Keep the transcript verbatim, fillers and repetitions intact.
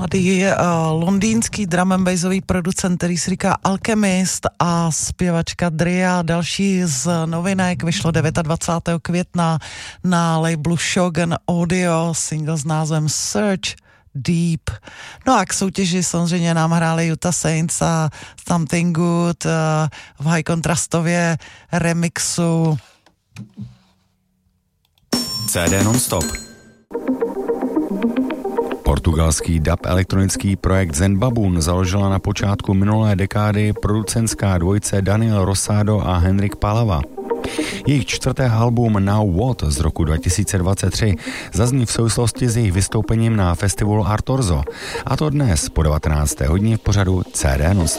mladý uh, londýnský drum and bassový producent, který si říká Alchemist, a zpěvačka Dria, další z novinek, vyšlo dvacátého devátého května na labelu Shogun Audio, single s názvem Search Deep. No a k soutěži samozřejmě nám hráli Utah Saints a Something Good uh, v high kontrastově remixu. C D non-stop. Portugalský dub elektronický projekt Zen Baboon založila na počátku minulé dekády producentská dvojice Daniel Rosado a Henrik Palava. Jejich čtvrté album Now What z roku dva tisíce dvacet tři zazní v souvislosti s jejich vystoupením na festivalu Artorzo. A to dnes po devatenácté hodině v pořadu C D non-stop.